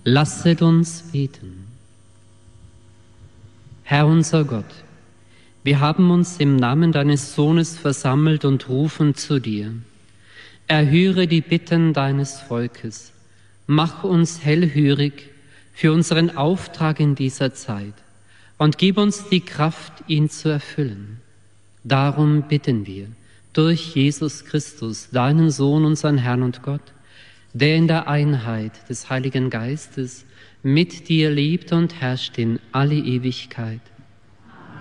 Lasset uns beten. Herr unser Gott, wir haben uns im Namen deines Sohnes versammelt und rufen zu dir. Erhöre die Bitten deines Volkes. Mach uns hellhörig für unseren Auftrag in dieser Zeit und gib uns die Kraft, ihn zu erfüllen. Darum bitten wir durch Jesus Christus, deinen Sohn, unseren Herrn und Gott, der in der Einheit des Heiligen Geistes mit dir lebt und herrscht in alle Ewigkeit.